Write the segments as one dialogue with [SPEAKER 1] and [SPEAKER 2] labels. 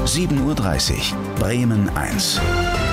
[SPEAKER 1] 7:30 Uhr, Bremen 1.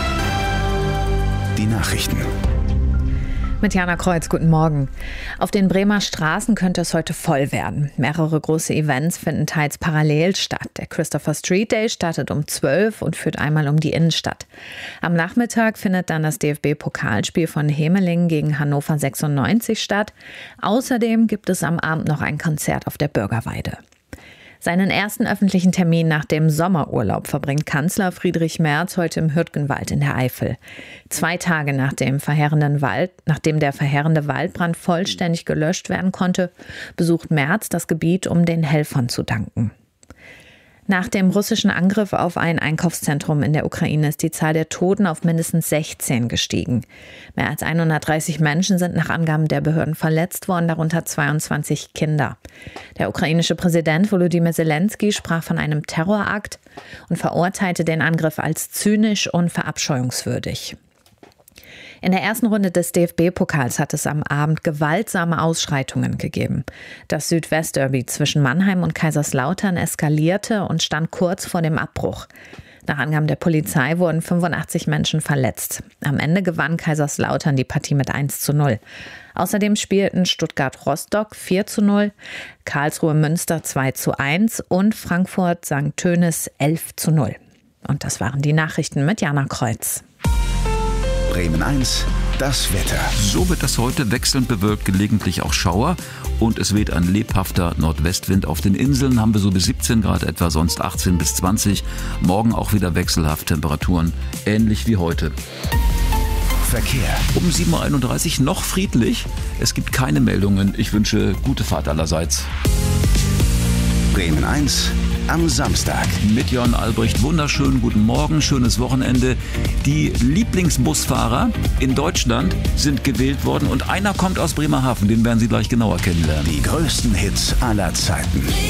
[SPEAKER 1] Die Nachrichten.
[SPEAKER 2] Mit Jana Kreuz, guten Morgen. Auf den Bremer Straßen könnte es heute voll werden. Mehrere große Events finden teils parallel statt. Der Christopher Street Day startet um 12 und führt einmal um die Innenstadt. Am Nachmittag findet dann das DFB-Pokalspiel von Hemelingen gegen Hannover 96 statt. Außerdem gibt es am Abend noch ein Konzert auf der Bürgerweide. Seinen ersten öffentlichen Termin nach dem Sommerurlaub verbringt Kanzler Friedrich Merz heute im Hürtgenwald in der Eifel. 2 Tage nachdem der verheerende Waldbrand vollständig gelöscht werden konnte, besucht Merz das Gebiet, um den Helfern zu danken. Nach dem russischen Angriff auf ein Einkaufszentrum in der Ukraine ist die Zahl der Toten auf mindestens 16 gestiegen. Mehr als 130 Menschen sind nach Angaben der Behörden verletzt worden, darunter 22 Kinder. Der ukrainische Präsident Volodymyr Zelensky sprach von einem Terrorakt und verurteilte den Angriff als zynisch und verabscheuungswürdig. In der ersten Runde des DFB-Pokals hat es am Abend gewaltsame Ausschreitungen gegeben. Das Südwestderby zwischen Mannheim und Kaiserslautern eskalierte und stand kurz vor dem Abbruch. Nach Angaben der Polizei wurden 85 Menschen verletzt. Am Ende gewann Kaiserslautern die Partie mit 1:0. Außerdem spielten Stuttgart-Rostock 4:0, Karlsruhe-Münster 2:1 und Frankfurt-St. Tönis 11:0. Und das waren die Nachrichten mit Jana Kreuz.
[SPEAKER 1] Bremen 1, das Wetter.
[SPEAKER 3] So wird das heute wechselnd bewölkt, gelegentlich auch Schauer. Und es weht ein lebhafter Nordwestwind. Auf den Inseln haben wir so bis 17 Grad etwa, sonst 18 bis 20. Morgen auch wieder wechselhaft, Temperaturen ähnlich wie heute.
[SPEAKER 1] Verkehr.
[SPEAKER 3] Um 7:31 Uhr noch friedlich. Es gibt keine Meldungen. Ich wünsche gute Fahrt allerseits.
[SPEAKER 1] Bremen 1 am Samstag.
[SPEAKER 3] Mit Jörn Albrecht, wunderschönen guten Morgen, schönes Wochenende. Die Lieblingsbusfahrer in Deutschland sind gewählt worden und einer kommt aus Bremerhaven, den werden Sie gleich genauer kennenlernen.
[SPEAKER 1] Die größten Hits aller Zeiten.